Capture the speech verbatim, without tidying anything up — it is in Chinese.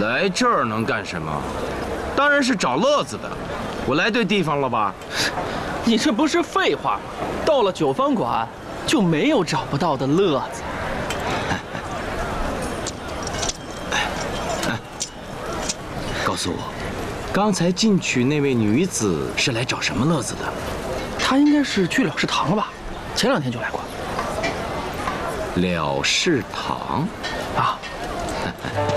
来这儿能干什么？当然是找乐子的。我来对地方了吧？ 你这不是废话吗？到了酒坊馆，就没有找不到的乐子。 告诉我，刚才进去那位女子是来找什么乐子的？ 她应该是去了事堂了吧？前两天就来过。 了事堂啊。